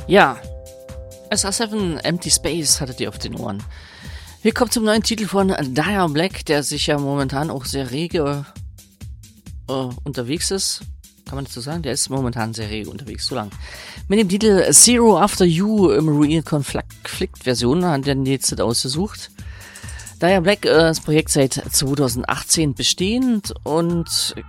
Ja, SA7 Empty Space hattet ihr auf den Ohren. Wir kommen zum neuen Titel von Dire Black, der sich ja momentan auch sehr rege unterwegs ist. Kann man das so sagen? Der ist momentan sehr rege unterwegs, so lang. Mit dem Titel Zero After You im Real Conflict-Version hat er jetzt ausgesucht. Dire Black ist das Projekt seit 2018 bestehend und